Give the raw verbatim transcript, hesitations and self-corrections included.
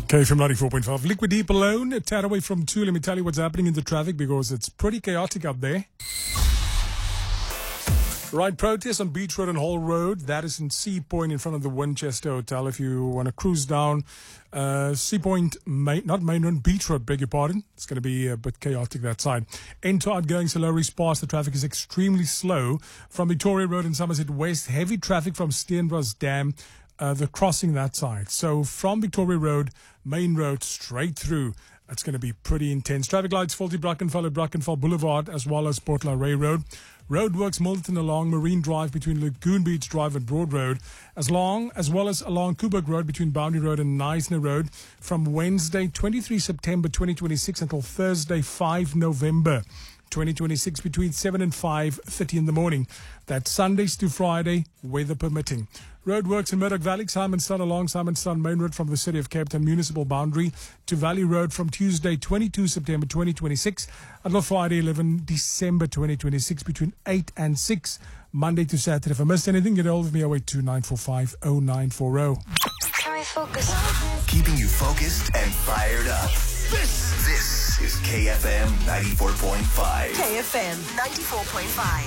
K F M ninety-four point five. Liquid Deep alone, a tad away from two. Let me tell you what's happening in the traffic because it's pretty chaotic up there. Right, protest on Beach Road and Hall Road. That is in Sea Point in front of the Winchester Hotel. If you want to cruise down uh, Sea Point, main, not Main Road, Beach Road, beg your pardon. It's going to be a bit chaotic that side. Enter outgoing Solaris Pass. The traffic is extremely slow. From Victoria Road in Somerset West, heavy traffic from Steenbos Dam. Uh, the crossing that side. So from Victoria Road, Main Road, straight through, it's going to be pretty intense. Traffic lights, faulty Brackenfell at Brackenfell Boulevard, as well as Port Laray Road. Roadworks Milton along Marine Drive between Lagoon Beach Drive and Broad Road, as long as well as along Kuburg Road between Boundary Road and Neisner Road from Wednesday, twenty-third September twenty twenty-six until Thursday, fifth November twenty twenty-six between seven and five thirty in the morning. That's Sundays to Friday, weather permitting. Roadworks in Murdoch Valley, Simonstown along Simonstown Main Road from the City of Cape Town municipal boundary to Valley Road from Tuesday, twenty-second September twenty twenty-six until Friday, eleventh December twenty twenty-six between eight and six, Monday to Saturday. If I missed anything, get hold of me oh eight two nine four five oh nine four oh. Can we focus? Keeping you focused and fired up. This, this is K F M ninety-four point five. K F M ninety-four point five.